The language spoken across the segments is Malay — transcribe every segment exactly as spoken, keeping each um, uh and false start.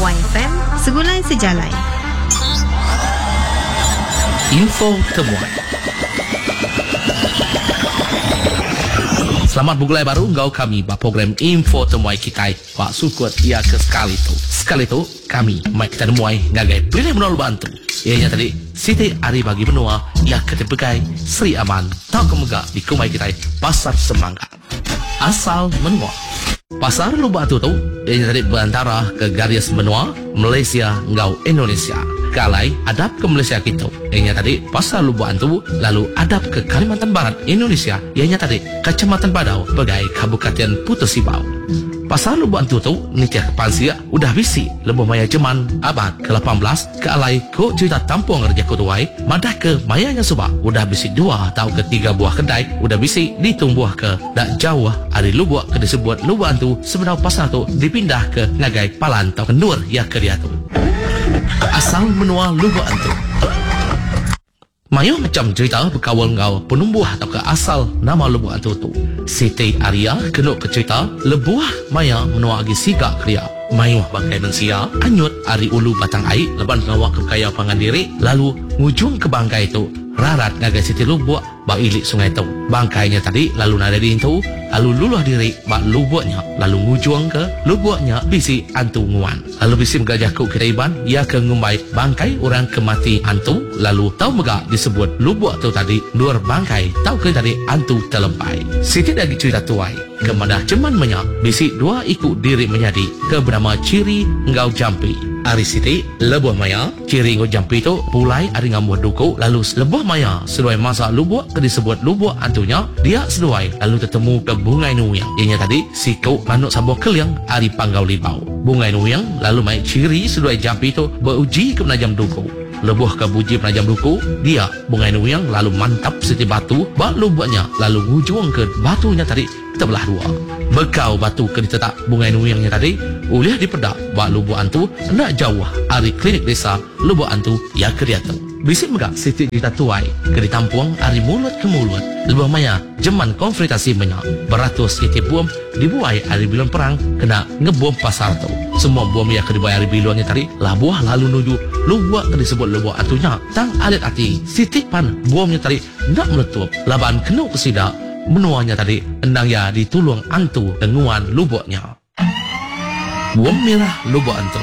Y F M, segulai sejalai. Info temuan. Selamat bergulai baru engkau kami ba program Info Temuai kita Pak Sukut ia ke sekali tu. Sekali tu kami mai kita temuai ngagai pilih menol bantu. Ianya tadi Siti Ari bagi benua ia ketepegai Sri Aman tau kemega di kumai kita Pasar Semangka. Asal menua. Pasar Lubak tu tu ianya tadi berantara ke garis benua Malaysia ngau Indonesia. Kalai adap ke Malaysia kita ianya tadi Pasar Lubak tu lalu adap ke Kalimantan Barat Indonesia ianya tadi Kecamatan Badau bagai Kabupaten Putus Sibau. Pasar Lubak tu tu nitia kepansia udah bisi lebih maya jeman abad ke lapan belas ke alai ko cerita tampung kerja kutuai madah ke mayanya subah udah bisi dua atau ke tiga buah kedai udah bisi ditumbuh ke dak jauh hari Lubak ke disebut Lubak tu sebenarnya pasar tu dipindah ke ngagai Palan atau Kendur ya ke dia tu. Asal menua Lubak tu Mayu macam cerita berkawal ngau penumbuh atau ke asal nama Lubak tu tu. Siti Arya kenuk ke cerita lebuah maya menua agi siga kriya. Mayu bangkai mensia anyut ari ulu batang air leban ngawak ke kaya pangan diri lalu ngujung ke bangkai itu rarat ngagai Siti Lubak bak ilik sungai tu. Bangkainya tadi lalu nada di itu lalu luluh diri bak lubuknya lalu ngujung ke lubuknya bisi antu nguan lalu bisi megajah ku ketaiban ia ke ngumbai bangkai orang kemati antu lalu tau megak disebut lubuk tu tadi luar bangkai tau ke tadi antu terlempai. Siti lagi cerita tuai kemadah ceman menyak bisi dua ikut diri menjadi ke bernama Ciri Ngau Jampi. Ari Siti lebuh maya Ciri Ngau Jampi tu pulai ari ngamuh duku lalu lebuh maya sesuai masa lubuk ke disebut lubuk antunya dia sesuai lalu ketemu ke Bungai Nuyang ianya tadi siku manuk sambung keliang ari Panggau Libau. Bungai Nuyang lalu mai Ciri sesuai Jampi tu beruji ke penajam duku lebuh ke buji penajam duku dia Bungai Nuyang lalu mantap Siti batu bak lubuknya lalu ngujung ke batunya tadi terbelah dua bekau batu ke ditetak Bungai Nuyangnya tadi ulih dipedak bak lubuk antu nak jauh ari klinik desa lubuk antu ya ke dia tu. Bisik megak Siti ditatuai ke ditampung ari mulut ke mulut lebih maya jeman konfrontasi banyak beratus Siti bom dibuai ari bilon perang kena ngebom pasar tu. Semua bom ya ke dibuai ari bilonnya tadi labuah lalu nuju lubuk ke disebut lubuk antunya tang alit hati Siti pan bomnya tadi nak meletup laban kena pesida menuanya tadi endang ya ditulung antu denguan lubuknya. Bom merah lubuk antu.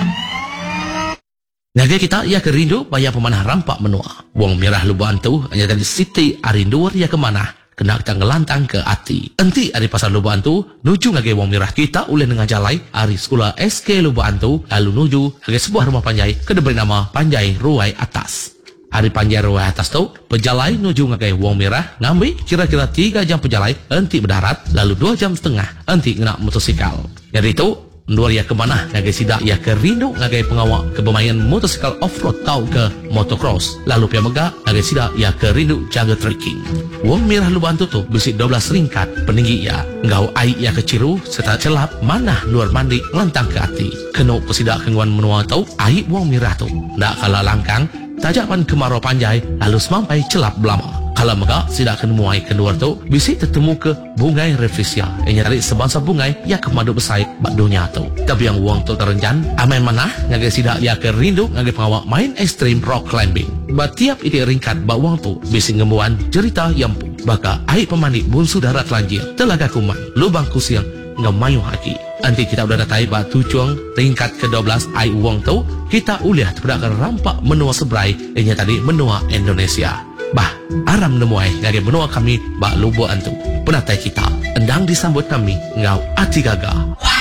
Naga kita ia kerindu baya pemanah rampak menua. Wong merah lubuk antu hanya tadi Siti arinduar ia kemana kena kita ngelantang ke hati. Enti ari pasar lubuk antu nuju ngage wong merah kita ulih dengan jalai ari sekolah S K lubuk antu lalu nuju ngage sebuah rumah panjai ke diberi nama Panjai Ruai Atas. Hari Panjai Ruai Atas tu pejalai nuju ngage wong merah ngambil kira-kira tiga jam pejalai enti berdarat lalu dua jam setengah enti ngena motosikal. Jadi itu Nduar ia kemana ngagai sidak ia ke rindu ngagai pengawak ke bermain motosikal off-road tau ke motocross lalu pia megak ngagai sidak ia ke rindu jaga trekking. Wong merah lubuk antu tu bersih dua belas ringkat peninggi ia ngau air ia keciru serta celap manah luar mandi lantang ke hati kena pesidak kenguan menua tau air wong merah tu ndak kalah langkang tajapan kemarau panjai lalu semampai celap belama. Kalau megak sidak kenemuai keluar tu bisi tertemu ke bungai reflesia yang nyari sebangsa bungai ya ke madu besai bak dunia tu. Tapi yang uang tu terenjan amai manah ngagai sidak ya ke rindu ngagai pengawak main extreme rock climbing. Ba tiap ide ringkat bak uang tu bisi ngemuan cerita yampu baka air pemandi bunsu darat lanjir telaga kuman lubang kusiang ngemayu haki. Nanti kita udah datai bak tujuan ringkat ke dua belas air uang tu kita uliah terpedakkan rampak menua sebrai yang tadi menua Indonesia. Bah, aram nemuai ngagai benua kami bak lubuk antu. Penatai kita endang disambut kami ngau ati gagah.